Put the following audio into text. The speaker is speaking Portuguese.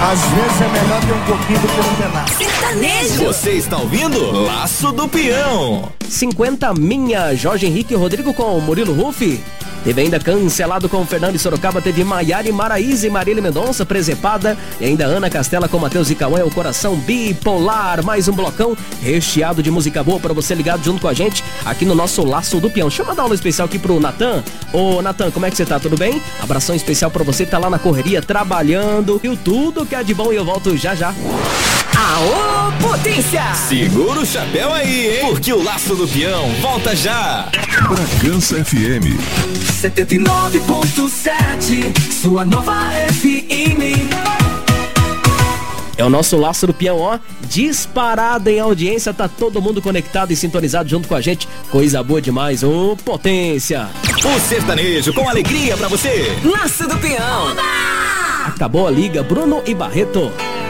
Às vezes é melhor ter um pouquinho do que não ter nada. Sertanejo. Você está ouvindo Laço do Peão. 50 minha, Jorge Henrique e Rodrigo com Murilo Rufi. Teve ainda Cancelado com Fernando e Sorocaba, teve Maiara e Maraísa e Marília Mendonça, Presepada, e ainda Ana Castela com Matheus e Cauã, o Coração Bipolar, mais um blocão recheado de música boa pra você ligado junto com a gente aqui no nosso Laço do Peão. Deixa eu mandar um especial aqui pro Natan. Ô Natan, como é que você tá? Tudo bem? Abração especial pra você que tá lá na correria, trabalhando, e tudo que é de bom, e eu volto já já. Aô, potência! Segura o chapéu aí, hein? Porque o Laço do Peão volta já. Bragança FM 79.7, sua nova FM. É o nosso Laço do Peão, ó, disparado em audiência, tá todo mundo conectado e sintonizado junto com a gente, coisa boa demais, ô potência! O sertanejo com alegria pra você. Laço do Peão. Acabou a liga, Bruno e Barreto.